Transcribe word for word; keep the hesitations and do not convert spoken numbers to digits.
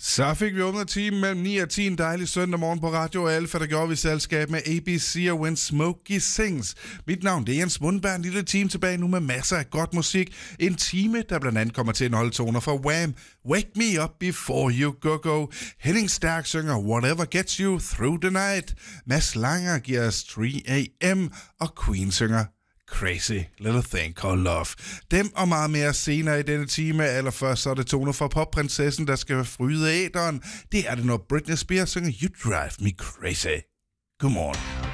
Så fik vi åbnet timen mellem ni og ti en dejlig søndag morgen på Radio Alfa, der gjorde vi selskab med A B C og When Smokey Sings. Mit navn det er Jens Mundberg, en lille time tilbage nu med masser af godt musik. En time, der blandt andet kommer til at indeholde toner fra Wham, Wake Me Up Before You Go Go. Henning Stærk synger Whatever Gets You Through the Night. Mads Langer giver os tre A M, og Queen synger Crazy Little Thing Called Love. Dem og meget mere senere i denne time. Allerførst så er det toner fra popprinsessen, der skal fryde æteren. Det er det, når Britney Spears synger You Drive Me Crazy. Godmorgen.